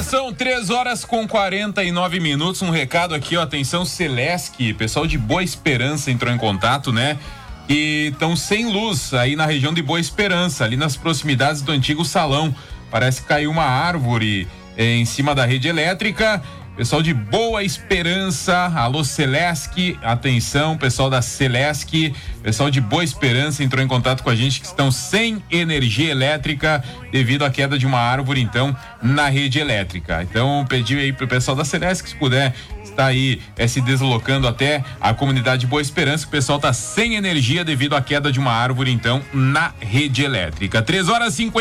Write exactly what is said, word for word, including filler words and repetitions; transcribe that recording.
Agora são três horas com quarenta e nove minutos. Um recado aqui, ó. Atenção, Celesc. Pessoal de Boa Esperança entrou em contato, né? E estão sem luz aí na região de Boa Esperança, ali nas proximidades do antigo salão. Parece que caiu uma árvore eh, em cima da rede elétrica. Pessoal de Boa Esperança, alô Celesc, atenção, pessoal da Celesc, pessoal de Boa Esperança entrou em contato com a gente que estão sem energia elétrica devido à queda de uma árvore, então, na rede elétrica. Então, pedi aí pro pessoal da Celesc, se puder, está aí é, se deslocando até a comunidade de Boa Esperança, que o pessoal tá sem energia devido à queda de uma árvore, então, na rede elétrica. três horas e cinquenta